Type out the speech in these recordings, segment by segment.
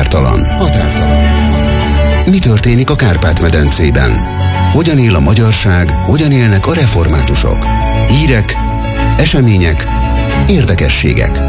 Határtalan. Mi történik a Kárpát-medencében? Hogyan él a magyarság, hogyan élnek a reformátusok? Hírek, események, érdekességek.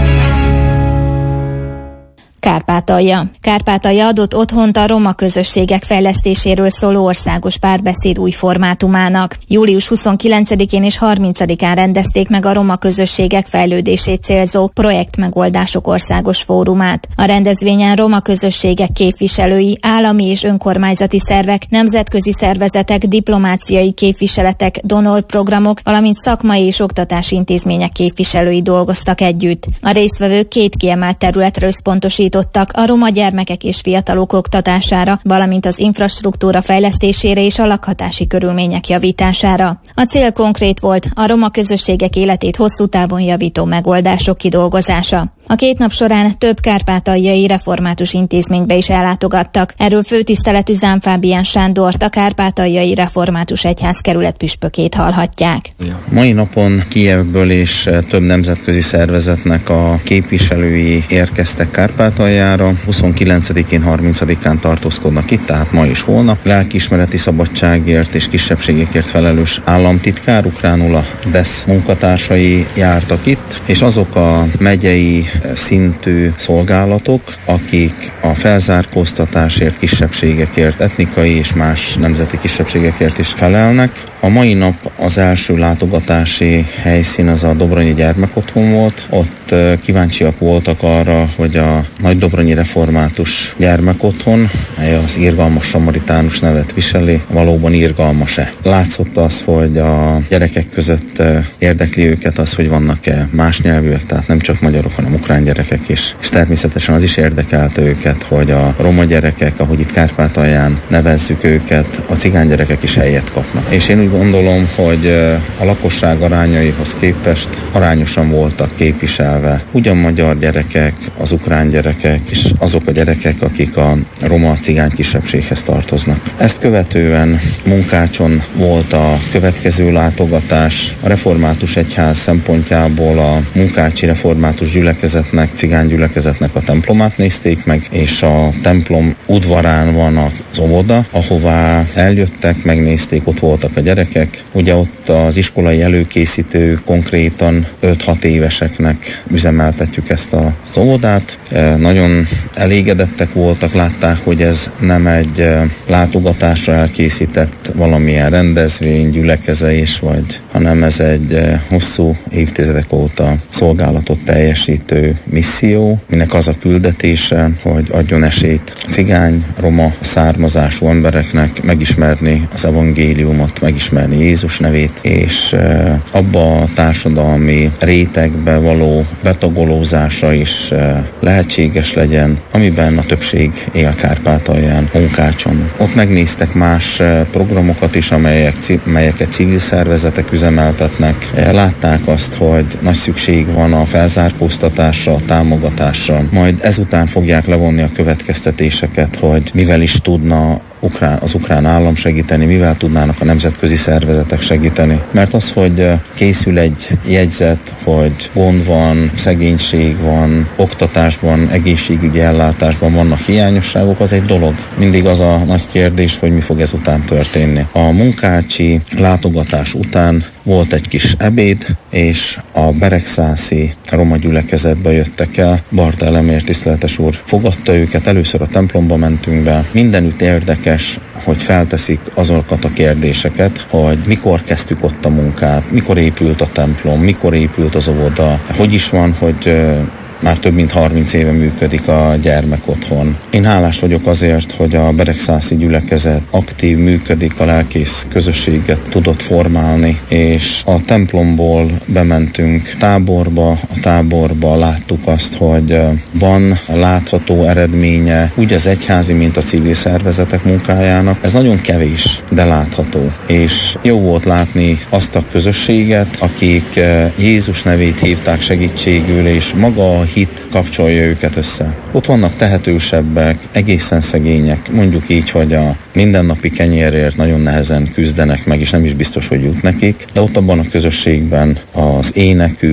Kárpátalja adott otthont a roma közösségek fejlesztéséről szóló országos párbeszéd új formátumának. Július 29-én és 30-án rendezték meg a roma közösségek fejlődését célzó projektmegoldások országos fórumát. A rendezvényen roma közösségek képviselői, állami és önkormányzati szervek, nemzetközi szervezetek, diplomáciai képviseletek, donorprogramok, valamint szakmai és oktatási intézmények képviselői dolgoztak együtt. A résztvevők két kiemelt területre összpontosítottak: a roma gyermekek és fiatalok oktatására, valamint az infrastruktúra fejlesztésére és a lakhatási körülmények javítására. A cél konkrét volt: a roma közösségek életét hosszú távon javító megoldások kidolgozása. A két nap során több kárpátaljai református intézménybe is ellátogattak. Erről főtiszteletű Zám Fábián Sándort, a Kárpátaljai Református Egyházkerület püspökét hallhatják. Mai napon Kijevből és több nemzetközi szervezetnek a képviselői érkeztek Kárpátaljára. 29-én, 30-án tartózkodnak itt, tehát ma és holnap. Lelkiismereti szabadságért és kisebbségekért felelős államtitkár, ukránul a DESZ munkatársai jártak itt, és azok a megyei szintű szolgálatok, akik a felzárkóztatásért, kisebbségekért, etnikai és más nemzeti kisebbségekért is felelnek. A mai nap az első látogatási helyszín az a Dobronyi gyermekotthon volt. Ott kíváncsiak voltak arra, hogy a Nagydobronyi Református Gyermekotthon, mely az irgalmas samaritánus nevet viseli, valóban irgalmas-e. Látszott az, hogy a gyerekek között érdekli őket az, hogy vannak-e más nyelvűek, tehát nem csak magyarok, hanem ukrán gyerekek is. És természetesen az is érdekelte őket, hogy a roma gyerekek, ahogy itt Kárpátalján nevezzük őket, a cigány gyerekek is helyet kapnak. És én úgy gondolom, hogy a lakosság arányaihoz képest arányosan voltak képviselve ugyan magyar gyerekek, az ukrán gyerekek és azok a gyerekek, akik a roma cigány kisebbséghez tartoznak. Ezt követően Munkácson volt a következő látogatás. A Református Egyház szempontjából a munkácsi református gyülekezetnek, cigány gyülekezetnek a templomát nézték meg, és a templom udvarán van az óvoda, ahová eljöttek, megnézték, ott voltak a gyerekek. Ugye ott az iskolai előkészítő konkrétan 5-6 éveseknek üzemeltetjük ezt az óvodát. Nagyon elégedettek voltak, látták, hogy ez nem egy látogatásra elkészített valamilyen rendezvény, gyülekezés, hanem ez egy hosszú évtizedek óta szolgálatot teljesítő misszió, minek az a küldetése, hogy adjon esélyt cigány, roma származású embereknek megismerni az evangéliumot, megismerni Jézus nevét, és abba a társadalmi rétegbe való betagolózása is lehetséges legyen, amiben a többség él Kárpátalján, Munkácson. Ott megnéztek más programokat is, amelyeket civil szervezetek üzemeltetnek. Látták azt, hogy nagy szükség van a felzárkóztatásra, a támogatásra. Majd ezután fogják levonni a következtetéseket, hogy mivel is tudna az ukrán állam segíteni, mivel tudnának a nemzetközi szervezetek segíteni. Mert az, hogy készül egy jegyzet, hogy gond van, szegénység van, oktatásban, egészségügyi ellátásban vannak hiányosságok, az egy dolog. Mindig az a nagy kérdés, hogy mi fog ezután történni. A munkácsi látogatás után volt egy kis ebéd, és a beregszászi roma gyülekezetbe jöttek el. Barta Elemér tiszteletes úr fogadta őket, először a templomba mentünk be. Mindenütt érdekes, hogy felteszik azokat a kérdéseket, hogy mikor kezdtük ott a munkát, mikor épült a templom, mikor épült az óvoda, hogy is van, hogy már több mint 30 éve működik a gyermekotthon. Én hálás vagyok azért, hogy a beregszászi gyülekezet aktív működik, a lelkész közösséget tudott formálni, és a templomból bementünk táborba, a táborba láttuk azt, hogy van látható eredménye úgy az egyházi, mint a civil szervezetek munkájának. Ez nagyon kevés, de látható. És jó volt látni azt a közösséget, akik Jézus nevét hívták segítségül, és maga a hit kapcsolja őket össze. Ott vannak tehetősebbek, egészen szegények, mondjuk így, hogy a mindennapi kenyérért nagyon nehezen küzdenek meg, és nem is biztos, hogy jut nekik, de ott abban a közösségben az énekük,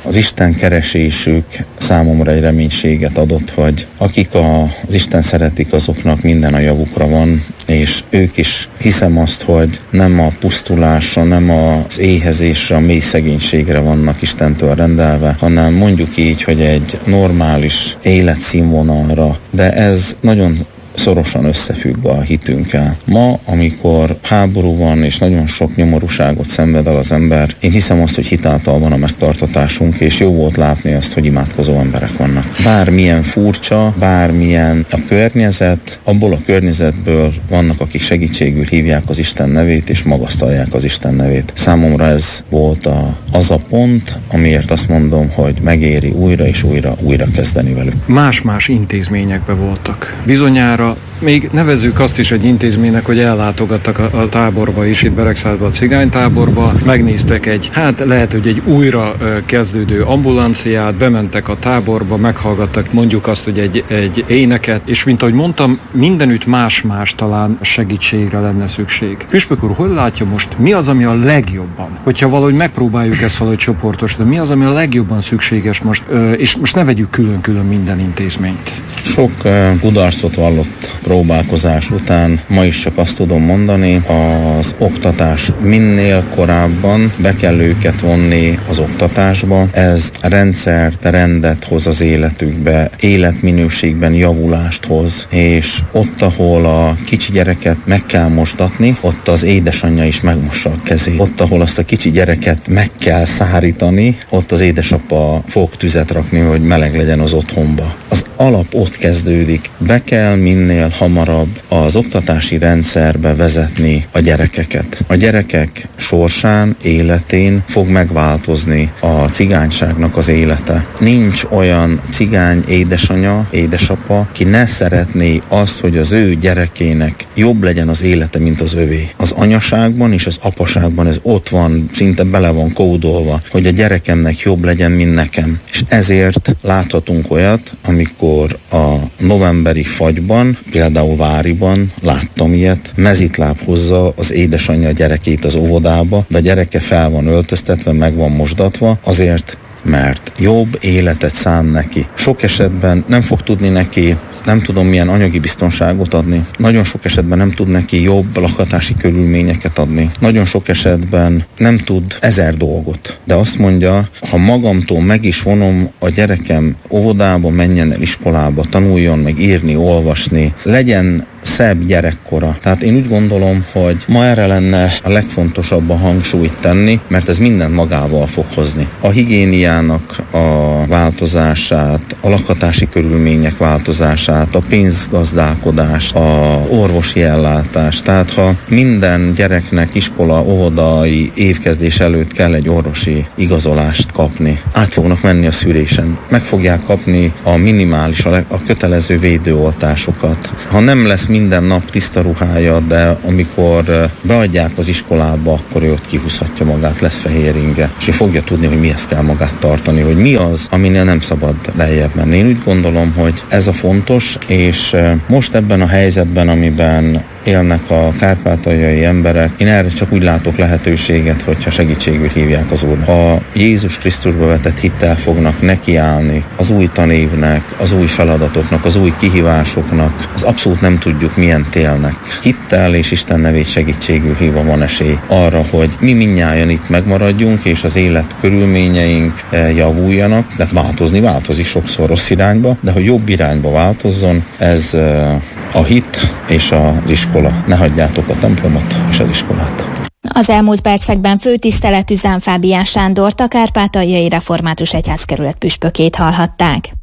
Az Isten keresésük számomra egy reménységet adott, hogy akik az Isten szeretik, azoknak minden a javukra van, és ők is hiszem azt, hogy nem a pusztulásra, nem az éhezésre, a mély szegénységre vannak Istentől rendelve, hanem mondjuk így, hogy egy normális életszínvonalra, de ez nagyon szorosan összefügg a hitünkkel. Ma, amikor háború van, és nagyon sok nyomorúságot szenved el az ember, én hiszem azt, hogy hitáltal van a megtartatásunk, és jó volt látni azt, hogy imádkozó emberek vannak. Bármilyen furcsa, bármilyen a környezet, abból a környezetből vannak, akik segítségül hívják az Isten nevét, és magasztalják az Isten nevét. Számomra ez volt az a pont, amiért azt mondom, hogy megéri újra és újra kezdeni velük. Más-más intézményekben voltak. Bizonyára még nevezzük azt is egy intézménynek, hogy ellátogattak a táborba is, itt Beregszázba, a cigánytáborba, megnéztek lehet, hogy egy újra kezdődő ambulanciát, bementek a táborba, meghallgattak mondjuk azt, hogy egy éneket, és mint ahogy mondtam, mindenütt más-más talán segítségre lenne szükség. Püspök úr, hogy látja most, mi az, ami a legjobban? Hogyha valahogy megpróbáljuk ezt valahogy csoportosítani, mi az, ami a legjobban szükséges most, és most ne vegyük külön-külön minden intézményt. Sok kudarcot vallott próbálkozás után ma is csak azt tudom mondani, az oktatás minél korábban be kell őket vonni az oktatásba. Ez rendszert, rendet hoz az életükbe, életminőségben javulást hoz, és ott, ahol a kicsi gyereket meg kell mosdatni, ott az édesanyja is megmossa a kezét. Ott, ahol azt a kicsi gyereket meg kell szárítani, ott az édesapa fog tüzet rakni, hogy meleg legyen az otthonba. Az alap ott kezdődik. Be kell minél hamarabb az oktatási rendszerbe vezetni a gyerekeket. A gyerekek sorsán, életén fog megváltozni a cigányságnak az élete. Nincs olyan cigány édesanya, édesapa, ki ne szeretné azt, hogy az ő gyerekének jobb legyen az élete, mint az övé. Az anyaságban és az apaságban ez ott van, szinte bele van kódolva, hogy a gyerekemnek jobb legyen, mint nekem. És ezért láthatunk olyat, amikor a novemberi fagyban, például Váriban láttam ilyet, mezitláb hozza az édesanyja a gyerekét az óvodába, de a gyereke fel van öltöztetve, meg van mosdatva, azért, mert jobb életet szán neki. Sok esetben nem fog tudni neki, nem tudom milyen anyagi biztonságot adni. Nagyon sok esetben nem tud neki jobb lakhatási körülményeket adni. Nagyon sok esetben nem tud 1000 dolgot. De azt mondja, ha magamtól meg is vonom a gyerekem óvodába, menjen el iskolába, tanuljon meg írni, olvasni, legyen szebb gyerekkora. Tehát én úgy gondolom, hogy ma erre lenne a legfontosabb a hangsúlyt tenni, mert ez mindent magával fog hozni. A higiéniának a változását, a lakhatási körülmények változását, a pénzgazdálkodást, a orvosi ellátást. Tehát ha minden gyereknek iskola, óvodai évkezdés előtt kell egy orvosi igazolást kapni, át fognak menni a szűrésen. Meg fogják kapni a minimális, a kötelező védőoltásokat. Ha nem lesz minden nap tiszta ruhája, de amikor beadják az iskolába, akkor ő ott kihúzhatja magát, lesz fehér inge, és ő fogja tudni, hogy mihez kell magát tartani, hogy mi az, aminél nem szabad lejjebb menni. Én úgy gondolom, hogy ez a fontos, és most ebben a helyzetben, amiben élnek a kárpátaljai emberek, én erre csak úgy látok lehetőséget, hogyha segítségül hívják az Úrnak. Ha Jézus Krisztusba vetett hittel fognak nekiállni az új tanévnek, az új feladatoknak, az új kihívásoknak, az abszolút nem tudjuk milyen télnek. Hittel és Isten nevét segítségül hívva van esély arra, hogy mi mindnyájan itt megmaradjunk, és az élet körülményeink javuljanak, de változik sokszor rossz irányba, de hogy jobb irányba változzon, ez a hit és az iskola. Ne hagyjátok a templomot és az iskolát. Az elmúlt percekben főtiszteletű Zán Fábián Sándort, a Kárpátaljai Református Egyházkerület püspökét hallhatták.